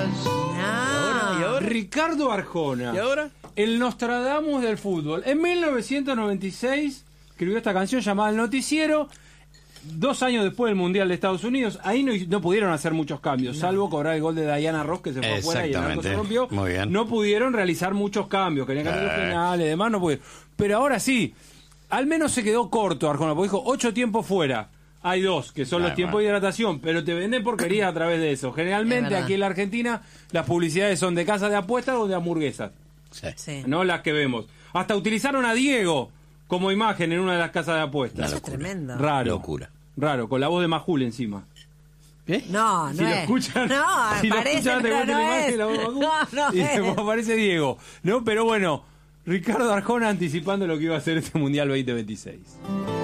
¿Y ahora? Ricardo Arjona. ¿Y ahora? El Nostradamus del fútbol. En 1996 escribió esta canción llamada El Noticiero. 2 años después del Mundial de Estados Unidos, ahí no pudieron hacer muchos cambios, salvo cobrar el gol de Diana Ross, que se fue afuera y el arco se rompió. Muy bien. No pudieron realizar muchos cambios, querían cambiar los finales y demás, no pudieron. Pero ahora sí, al menos se quedó corto Arjona, porque dijo 8 tiempos fuera. Hay 2, que son los tiempos de hidratación, pero te venden porquerías a través de eso. Generalmente aquí en la Argentina las publicidades son de casas de apuestas o de hamburguesas. Sí. No las que vemos. Hasta utilizaron a Diego como imagen en una de las casas de apuestas. Eso es tremendo. Locura. Raro, con la voz de Majul encima. ¿Qué? No, no Si lo es. escuchan, No, si lo parece, escuchan, te pero cuento no la imagen es. de la voz de Majul, No y es. después aparece Diego. ¿No? Pero bueno, Ricardo Arjona anticipando lo que iba a ser este Mundial 2026.